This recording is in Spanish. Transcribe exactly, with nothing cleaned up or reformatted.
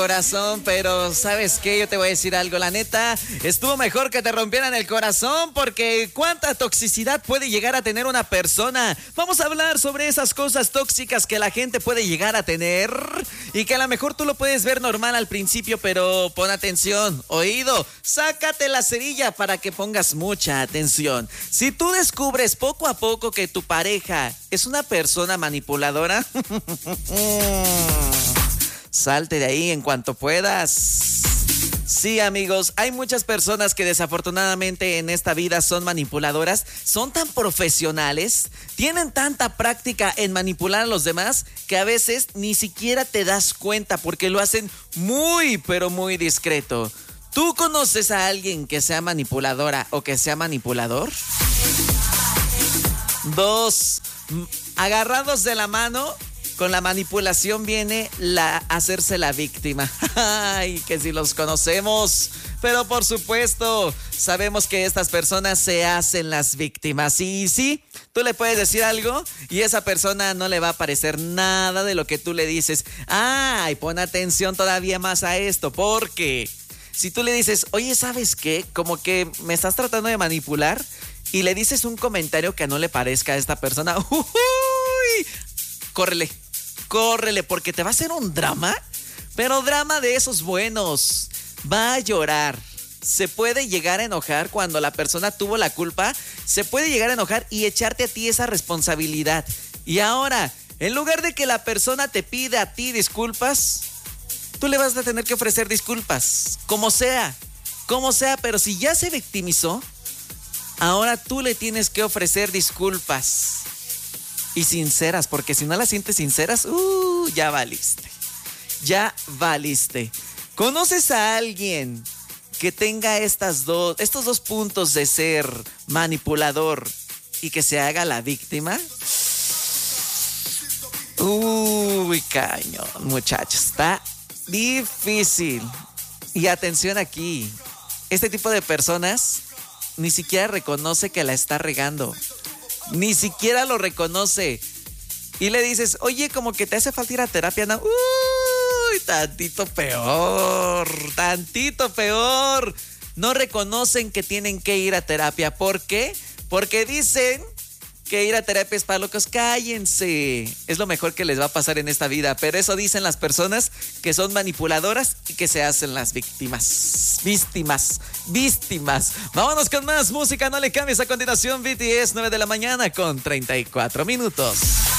Corazón, pero ¿sabes qué? Yo te voy a decir algo, la neta, estuvo mejor que te rompieran el corazón, porque cuánta toxicidad puede llegar a tener una persona. Vamos a hablar sobre esas cosas tóxicas que la gente puede llegar a tener y que a lo mejor tú lo puedes ver normal al principio, pero pon atención, oído, sácate la cerilla para que pongas mucha atención. Si tú descubres poco a poco que tu pareja es una persona manipuladora, salte de ahí en cuanto puedas. Sí, amigos, hay muchas personas que desafortunadamente en esta vida son manipuladoras, son tan profesionales, tienen tanta práctica en manipular a los demás que a veces ni siquiera te das cuenta porque lo hacen muy, pero muy discreto. ¿Tú conoces a alguien que sea manipuladora o que sea manipulador? Dos, agarrados de la mano. Con la manipulación viene la hacerse la víctima. Ay, que si los conocemos. Pero por supuesto, sabemos que estas personas se hacen las víctimas. Y sí, tú le puedes decir algo y esa persona no le va a parecer nada de lo que tú le dices. Ay, pon atención todavía más a esto, porque si tú le dices, oye, ¿sabes qué? Como que me estás tratando de manipular y le dices un comentario que no le parezca a esta persona. ¡Uy! Córrele. Córrele, porque te va a hacer un drama, pero drama de esos buenos. Va a llorar. Se puede llegar a enojar cuando la persona tuvo la culpa. Se puede llegar a enojar y echarte a ti esa responsabilidad. Y ahora, en lugar de que la persona te pida a ti disculpas, tú le vas a tener que ofrecer disculpas. Como sea, como sea, pero si ya se victimizó, ahora tú le tienes que ofrecer disculpas. Y sinceras, porque si no las sientes sinceras, uh, ya valiste. Ya valiste. ¿Conoces a alguien que tenga estas dos, estos dos puntos de ser manipulador y que se haga la víctima? Uy, cañón, muchachos. Está difícil. Y atención aquí. Este tipo de personas ni siquiera reconoce que la está regando. Ni siquiera lo reconoce. Y le dices, oye, como que te hace falta ir a terapia, ¿no? Uy, tantito peor, tantito peor. No reconocen que tienen que ir a terapia. ¿Por qué? Porque dicen que ir a terapia es para locos. Cállense. Es lo mejor que les va a pasar en esta vida. Pero eso dicen las personas que son manipuladoras y que se hacen las víctimas. Víctimas. Víctimas. Vámonos con más música. No le cambies. A continuación, B T S, nueve de la mañana con treinta y cuatro minutos.